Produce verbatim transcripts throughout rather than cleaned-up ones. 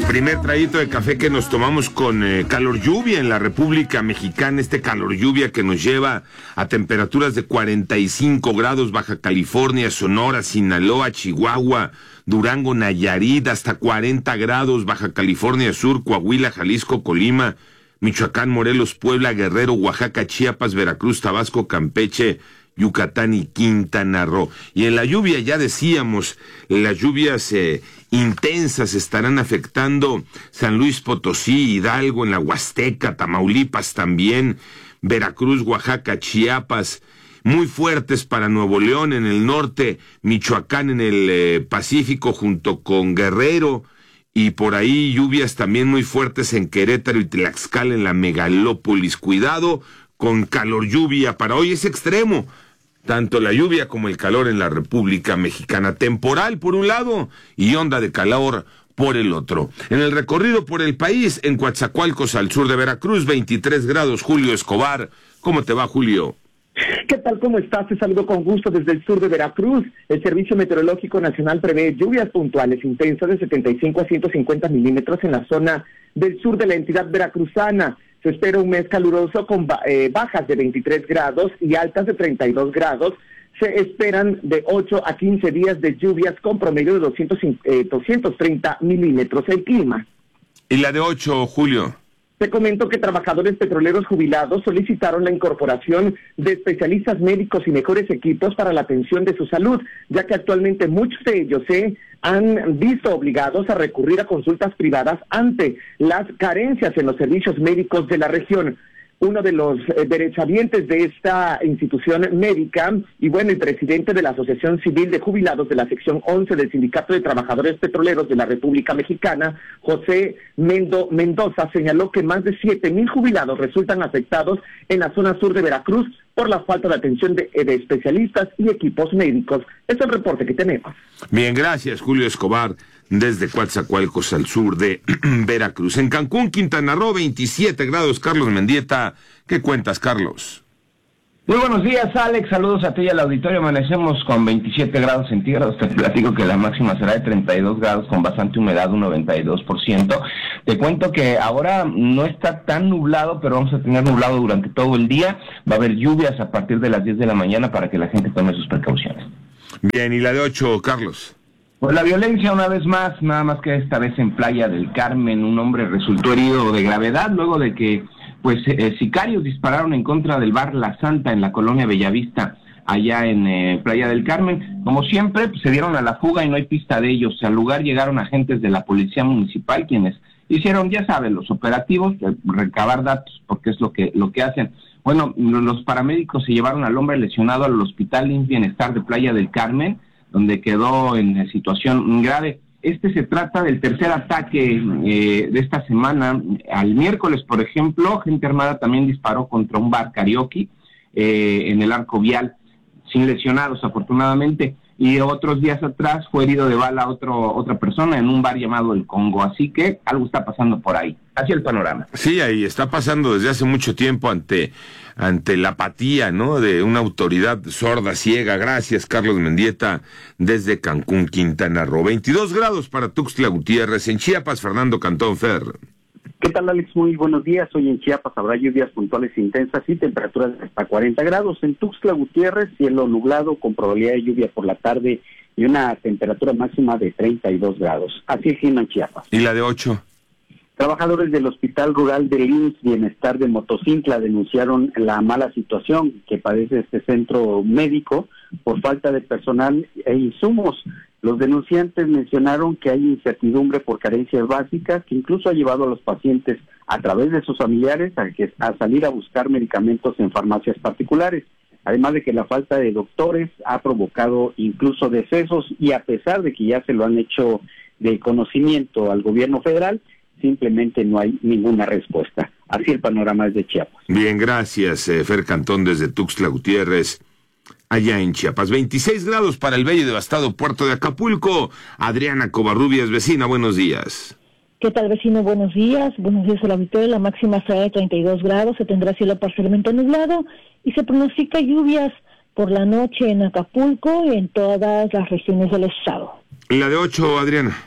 Primer traguito de café que nos tomamos con eh, calor lluvia en la República Mexicana, este calor lluvia que nos lleva a temperaturas de cuarenta y cinco grados, Baja California, Sonora, Sinaloa, Chihuahua, Durango, Nayarit, hasta cuarenta grados, Baja California Sur, Coahuila, Jalisco, Colima, Michoacán, Morelos, Puebla, Guerrero, Oaxaca, Chiapas, Veracruz, Tabasco, Campeche, Yucatán y Quintana Roo. Y en la lluvia, ya decíamos, las lluvias eh, intensas estarán afectando San Luis Potosí, Hidalgo, en la Huasteca, Tamaulipas también, Veracruz, Oaxaca, Chiapas, muy fuertes para Nuevo León en el norte, Michoacán en el eh, Pacífico junto con Guerrero, y por ahí lluvias también muy fuertes en Querétaro y Tlaxcala en la megalópolis. Cuidado con calor lluvia, para hoy es extremo, tanto la lluvia como el calor en la República Mexicana, temporal por un lado y onda de calor por el otro. En el recorrido por el país, en Coatzacoalcos al sur de Veracruz, veintitrés grados, Julio Escobar. ¿Cómo te va, Julio? ¿Qué tal? ¿Cómo estás? Te saludo con gusto desde el sur de Veracruz. El Servicio Meteorológico Nacional prevé lluvias puntuales intensas de setenta y cinco a ciento cincuenta milímetros en la zona del sur de la entidad veracruzana. Se espera un mes caluroso con eh, bajas de veintitrés grados y altas de treinta y dos grados. Se esperan de ocho a quince días de lluvias con promedio de doscientos, eh, doscientos treinta milímetros. El clima. ¿Y la de ocho, Julio? Te comento que trabajadores petroleros jubilados solicitaron la incorporación de especialistas médicos y mejores equipos para la atención de su salud, ya que actualmente muchos de ellos se han visto obligados a recurrir a consultas privadas ante las carencias en los servicios médicos de la región. Uno de los eh, derechohabientes de esta institución médica y bueno, el presidente de la Asociación Civil de Jubilados de la sección once del Sindicato de Trabajadores Petroleros de la República Mexicana, José Mendo Mendoza, señaló que más de siete mil jubilados resultan afectados en la zona sur de Veracruz por la falta de atención de, de especialistas y equipos médicos. Es el reporte que tenemos. Bien, gracias, Julio Escobar, desde Coatzacoalcos al sur de Veracruz. En Cancún, Quintana Roo, veintisiete grados, Carlos Mendieta. ¿Qué cuentas, Carlos? Muy buenos días, Alex. Saludos a ti y al auditorio. Amanecemos con veintisiete grados centígrados. Te platico que la máxima será de treinta y dos grados con bastante humedad, un noventa y dos por ciento. Te cuento que ahora no está tan nublado, pero vamos a tener nublado durante todo el día. Va a haber lluvias a partir de las diez de la mañana para que la gente tome sus precauciones. Bien, ¿y la de ocho, Carlos? Pues la violencia una vez más, nada más que esta vez en Playa del Carmen. Un hombre resultó herido de gravedad luego de que pues eh, sicarios dispararon en contra del bar La Santa en la colonia Bellavista, allá en eh, Playa del Carmen. Como siempre, pues, se dieron a la fuga y no hay pista de ellos. Al lugar llegaron agentes de la policía municipal, quienes hicieron, ya saben, los operativos, eh, recabar datos, porque es lo que lo que hacen. Bueno, los paramédicos se llevaron al hombre lesionado al Hospital Ins Bienestar de Playa del Carmen, donde quedó en situación grave. Este se trata del tercer ataque eh, de esta semana. Al miércoles, por ejemplo, gente armada también disparó contra un bar karaoke eh, en el Arco Vial, sin lesionados afortunadamente, y otros días atrás fue herido de bala otro otra persona en un bar llamado El Congo, así que algo está pasando por ahí. Así el panorama. Sí, ahí está pasando desde hace mucho tiempo ante, ante la apatía, ¿no?, de una autoridad sorda, ciega. Gracias, Carlos Mendieta, desde Cancún, Quintana Roo. veintidós grados para Tuxtla Gutiérrez. En Chiapas, Fernando Cantón Fer. ¿Qué tal, Alex? Muy buenos días. Hoy en Chiapas habrá lluvias puntuales intensas y temperaturas de hasta cuarenta grados. En Tuxtla Gutiérrez, cielo nublado con probabilidad de lluvia por la tarde y una temperatura máxima de treinta y dos grados. Así el clima en Chiapas. ¿Y la de ocho? Trabajadores del Hospital Rural del I M S S Bienestar de Motocintla denunciaron la mala situación que padece este centro médico por falta de personal e insumos. Los denunciantes mencionaron que hay incertidumbre por carencias básicas que incluso ha llevado a los pacientes a través de sus familiares a, que, a salir a buscar medicamentos en farmacias particulares. Además de que la falta de doctores ha provocado incluso decesos y a pesar de que ya se lo han hecho de conocimiento al gobierno federal, simplemente no hay ninguna respuesta. Así el panorama es de Chiapas. Bien, gracias, eh, Fer Cantón, desde Tuxtla Gutiérrez, allá en Chiapas. veintiséis grados para el bello y devastado puerto de Acapulco. Adriana Covarrubias, vecina, buenos días. ¿Qué tal, vecino? Buenos días. Buenos días al auditorio. La máxima será de treinta y dos grados, se tendrá cielo parcialmente nublado y se pronostica lluvias por la noche en Acapulco y en todas las regiones del estado. La de ocho, Adriana.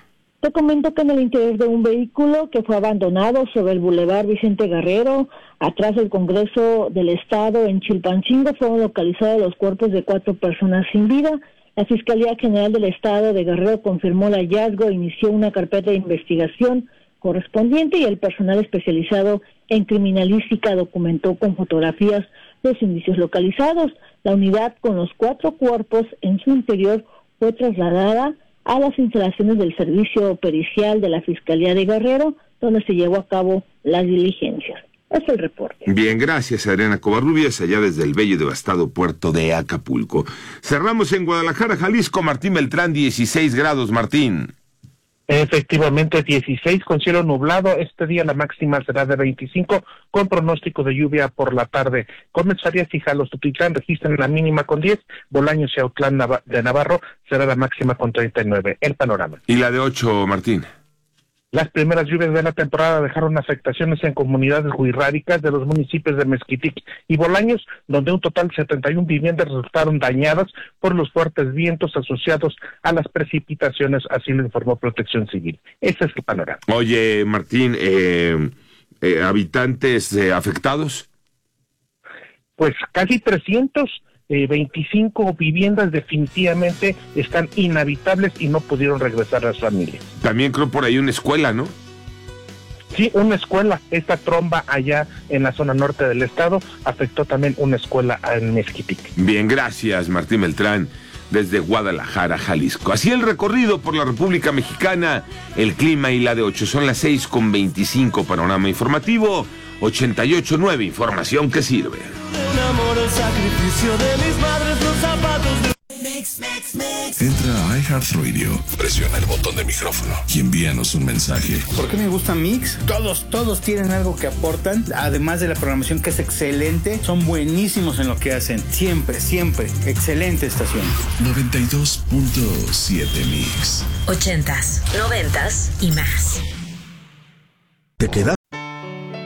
Te comento que en el interior de un vehículo que fue abandonado sobre el Boulevard Vicente Guerrero, atrás del Congreso del Estado en Chilpancingo, fueron localizados los cuerpos de cuatro personas sin vida. La Fiscalía General del Estado de Guerrero confirmó el hallazgo e inició una carpeta de investigación correspondiente y el personal especializado en criminalística documentó con fotografías los indicios localizados. La unidad con los cuatro cuerpos en su interior fue trasladada a las instalaciones del Servicio Pericial de la Fiscalía de Guerrero, donde se llevó a cabo las diligencias. Es el reporte. Bien, gracias, Adriana Covarrubias, allá desde el bello y devastado puerto de Acapulco. Cerramos en Guadalajara, Jalisco. Martín Beltrán, dieciséis grados, Martín. Efectivamente, dieciséis con cielo nublado. Este día la máxima será de veinticinco, con pronóstico de lluvia por la tarde. Comenzarías y Jalostotitlán registran la mínima con diez, Bolaños y Autlán de Navarro será la máxima con treinta y nueve. El panorama. ¿Y la de ocho, Martín? Las primeras lluvias de la temporada dejaron afectaciones en comunidades wixárikas de los municipios de Mezquitic y Bolaños, donde un total de setenta y una viviendas resultaron dañadas por los fuertes vientos asociados a las precipitaciones, así lo informó Protección Civil. Ese es el panorama. Oye, Martín, eh, eh, ¿habitantes eh, afectados? Pues casi trescientos veinticinco viviendas definitivamente están inhabitables y no pudieron regresar a las familias. También creo por ahí una escuela, ¿no? Sí, una escuela. Esta tromba allá en la zona norte del estado afectó también una escuela en Mezquitic. Bien, gracias, Martín Beltrán, desde Guadalajara, Jalisco. Así el recorrido por la República Mexicana, el clima y la de ocho. Son las seis con veinticinco, panorama informativo, ochenta y ocho punto nueve, información que sirve. Un amor, el sacrificio de mis madres, los zapatos de... Mix, mix, mix. Entra a iHeartRadio, presiona el botón de micrófono y envíanos un mensaje. ¿Por qué me gusta Mix? Todos, todos tienen algo que aportan, además de la programación que es excelente, son buenísimos en lo que hacen, siempre, siempre, excelente estación. noventa y dos punto siete Mix. Ochentas, noventas y más. ¿Te quedas?